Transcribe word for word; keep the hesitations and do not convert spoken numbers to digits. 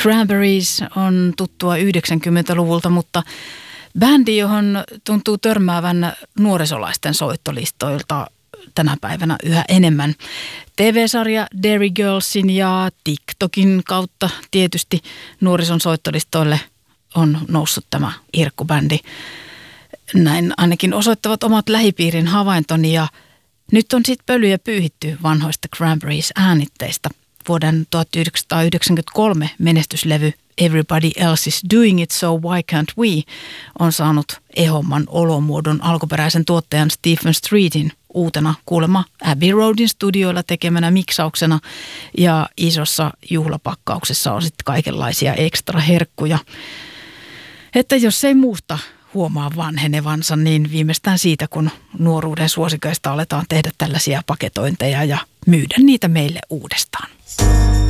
Cranberries on tuttua yhdeksänkymmentäluvulta, mutta bändi, johon tuntuu törmäävän nuorisolaisten soittolistoilta tänä päivänä yhä enemmän. T V-sarja Derry Girlsin ja TikTokin kautta tietysti nuorison soittolistoille on noussut tämä irkkubändi. Näin ainakin osoittavat omat lähipiirin havaintoni ja nyt on sitten pölyjä pyyhitty vanhoista Cranberries äänitteistä. Vuoden tuhatyhdeksänsataayhdeksänkymmentäkolme menestyslevy Everybody Else is Doing It, So Why Can't We on saanut ehomman olomuodon alkuperäisen tuottajan Stephen Streetin uutena kuulemma Abbey Roadin studioilla tekemänä miksauksena ja isossa juhlapakkauksessa on sitten kaikenlaisia ekstra herkkuja. Että jos ei muusta huomaa vanhenevansa, niin viimeistään siitä, kun nuoruuden suosikoista aletaan tehdä tällaisia paketointeja ja myydä niitä meille uudestaan.